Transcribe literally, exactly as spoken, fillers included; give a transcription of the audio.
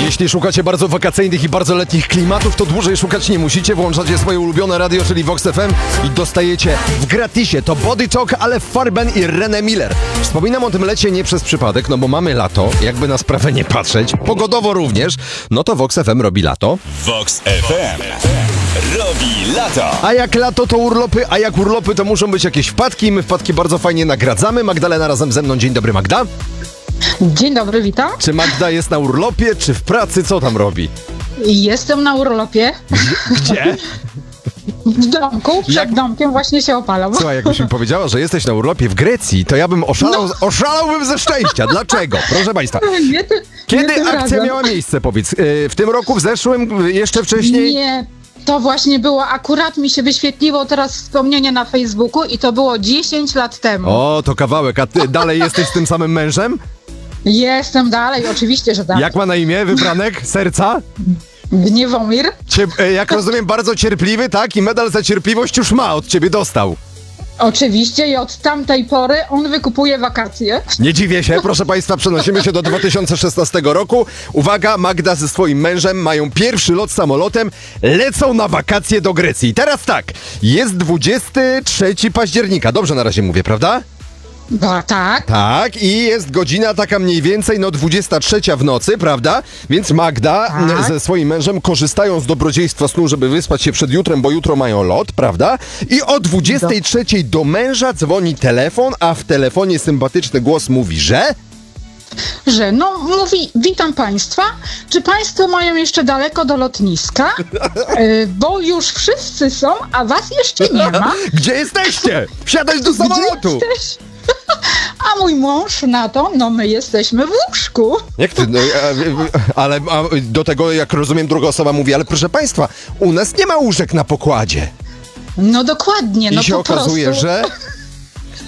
Jeśli szukacie bardzo wakacyjnych i bardzo letnich klimatów, to dłużej szukać nie musicie. Włączacie swoje ulubione radio, czyli Vox F M i dostajecie w gratisie to Body Talk, ale Farben i René Miller. Wspominam o tym lecie nie przez przypadek, no bo mamy lato, jakby na sprawę nie patrzeć, pogodowo również, no to Vox F M robi lato. Vox F M robi lato. A jak lato, to urlopy, a jak urlopy, to muszą być jakieś wpadki. My wpadki bardzo fajnie nagradzamy. Magdalena razem ze mną. Dzień dobry, Magda. Dzień dobry, witam. Czy Magda jest na urlopie, czy w pracy? Co tam robi? Jestem na urlopie. Gdzie? W domku, przed Jak- domkiem właśnie się opalam. Słuchaj, jakbyś mi powiedziała, że jesteś na urlopie w Grecji, to ja bym oszalał, No. oszalałbym ze szczęścia. Dlaczego? Proszę państwa. Nie, ty, Kiedy nie tym akcja razem. miała miejsce, powiedz? Yy, w tym roku, w zeszłym, jeszcze wcześniej? Nie, to właśnie było, akurat mi się wyświetliło teraz wspomnienie na Facebooku i to było dziesięć lat temu. O, to kawałek. A ty dalej jesteś z tym samym mężem? Jestem dalej, oczywiście, że tak. Jak ma na imię? Wybranek? Serca? Gniewomir. Cie, e, jak rozumiem, bardzo cierpliwy, tak? I medal za cierpliwość już ma, od ciebie dostał. Oczywiście i od tamtej pory on wykupuje wakacje. Nie dziwię się, proszę państwa, przenosimy się do dwa tysiące szesnastego roku. Uwaga, Magda ze swoim mężem mają pierwszy lot samolotem, lecą na wakacje do Grecji. I teraz tak, jest dwudziestego trzeciego października, dobrze na razie mówię, prawda? Ba, tak. Tak, i jest godzina taka mniej więcej, no dwudziesta trzecia w nocy, prawda? Więc Magda Tak. n- ze swoim mężem korzystają z dobrodziejstwa snu, żeby wyspać się przed jutrem, bo jutro mają lot, prawda? I o dwudziestej trzeciej do męża dzwoni telefon, a w telefonie sympatyczny głos mówi, że... Że no, mówi, witam państwa, czy państwo mają jeszcze daleko do lotniska? Y, bo już wszyscy są, a was jeszcze nie ma. Gdzie jesteście? Wsiadać do samolotu! Gdzie jesteś? A mój mąż na to, no my jesteśmy w łóżku. Jak ty, no, a, ale a, do tego, jak rozumiem, druga osoba mówi, ale proszę państwa, u nas nie ma łóżek na pokładzie. No dokładnie, I no się po okazuje, prostu. że...